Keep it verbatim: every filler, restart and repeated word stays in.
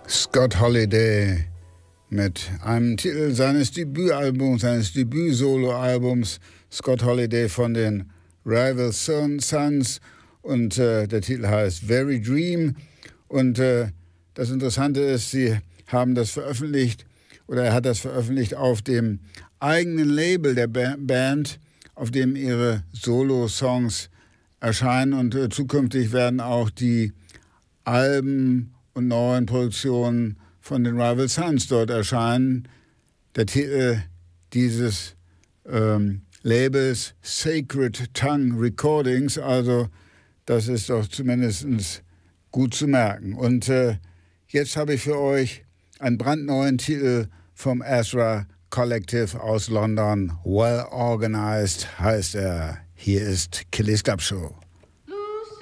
Scott Holiday mit einem Titel seines Debütalbums, seines Debüt-Solo-Albums. Scott Holiday von den Rival Sons und äh, der Titel heißt Very Dream. Und äh, das Interessante ist, sie haben das veröffentlicht oder er hat das veröffentlicht auf dem eigenen Label der ba- Band, auf dem ihre Solo-Songs erscheinen und äh, zukünftig werden auch die Alben und neuen Produktionen von den Rival Sons dort erscheinen. Der Titel dieses ähm, Labels Sacred Tongue Recordings, also das ist doch zumindest gut zu merken. Und äh, jetzt habe ich für euch einen brandneuen Titel vom Ezra Collective aus London. Well Organized heißt er. Hier ist Killy's Club Show.